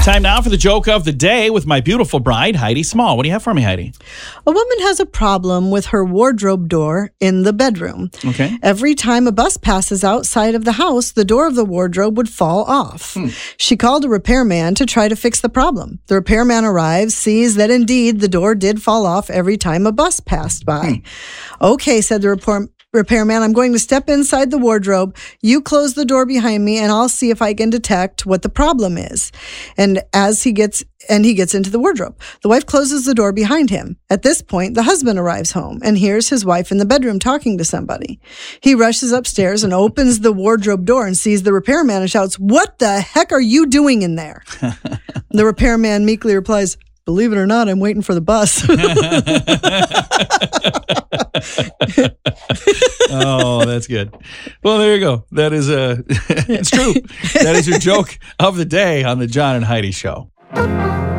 Time now for the joke of the day with my beautiful bride, Heidi Small. What do you have for me, Heidi? A woman has a problem with her wardrobe door in the bedroom. Okay. Every time a bus passes outside of the house, the door of the wardrobe would fall off. She called a repairman to try to fix the problem. The repairman arrives, sees that indeed the door did fall off every time a bus passed by. Okay, said the repairman, I'm going to step inside the wardrobe. You close the door behind me and I'll see if I can detect what the problem is. And he gets into the wardrobe. The wife closes the door behind him. At this point, the husband arrives home and hears his wife in the bedroom talking to somebody. He rushes upstairs and opens the wardrobe door and sees the repairman and shouts, "What the heck are you doing in there?" The repairman meekly replies, "Believe it or not, I'm waiting for the bus." Oh, that's good. Well, there you go. That is it's true. That is your joke of the day on the John and Heidi Show.